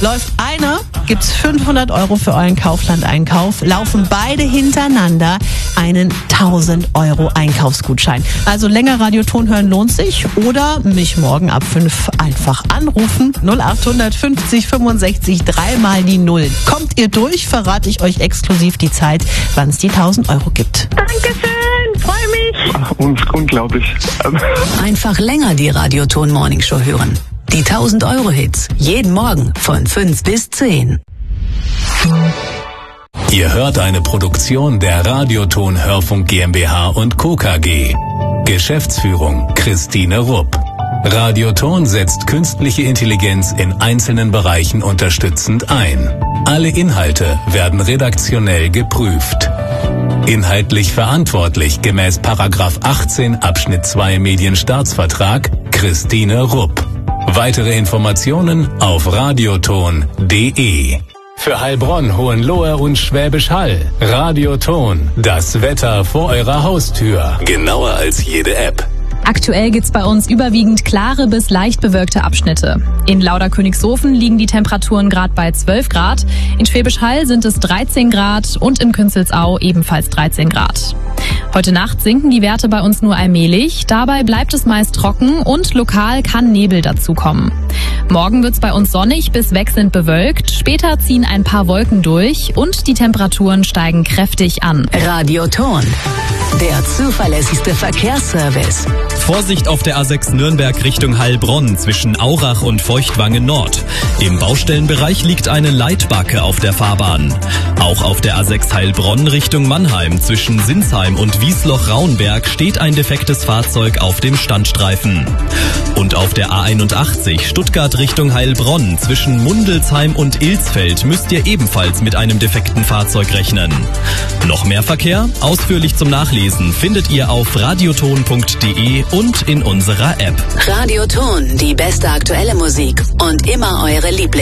Läuft einer, gibt's 500 € für euren Kaufland-Einkauf. Laufen beide hintereinander, einen 1000 € Einkaufsgutschein. Also länger Radioton hören lohnt sich. Oder mich morgen ab 5 einfach anrufen. 0850 65 3 mal die 0. Kommt ihr durch, verrate ich euch exklusiv die Zeit, wann es die 1000 € gibt. Dankeschön, freue mich. Unglaublich. Einfach länger die Radioton Morning Show hören. Die 1000 € Hits. Jeden Morgen von 5 bis 10. Ihr hört eine Produktion der Radioton Hörfunk GmbH und Co. KG. Geschäftsführung Christine Rupp. Radioton setzt künstliche Intelligenz in einzelnen Bereichen unterstützend ein. Alle Inhalte werden redaktionell geprüft. Inhaltlich verantwortlich gemäß § 18 Abschnitt 2 Medienstaatsvertrag Christine Rupp. Weitere Informationen auf radioton.de. Für Heilbronn, Hohenlohe und Schwäbisch Hall. Radioton, das Wetter vor eurer Haustür. Genauer als jede App. Aktuell gibt's bei uns überwiegend klare bis leicht bewölkte Abschnitte. In Lauderkönigshofen liegen die Temperaturen gerade bei 12 Grad, in Schwäbisch Hall sind es 13 Grad und in Künzelsau ebenfalls 13 Grad. Heute Nacht sinken die Werte bei uns nur allmählich, dabei bleibt es meist trocken und lokal kann Nebel dazukommen. Morgen wird's bei uns sonnig bis wechselnd bewölkt, später ziehen ein paar Wolken durch und die Temperaturen steigen kräftig an. Radioton, der zuverlässigste Verkehrsservice. Vorsicht auf der A6 Nürnberg Richtung Heilbronn zwischen Aurach und Feuchtwangen Nord. Im Baustellenbereich liegt eine Leitbacke auf der Fahrbahn. Auch auf der A6 Heilbronn Richtung Mannheim zwischen Sinsheim und Wiesloch-Raunberg steht ein defektes Fahrzeug auf dem Standstreifen. Und auf der A81 Stuttgart Richtung Heilbronn zwischen Mundelsheim und Ilsfeld müsst ihr ebenfalls mit einem defekten Fahrzeug rechnen. Noch mehr Verkehr? Ausführlich zum Nachlesen findet ihr auf radioton.de und in unserer App. Radioton, die beste aktuelle Musik und immer eure Lieblings.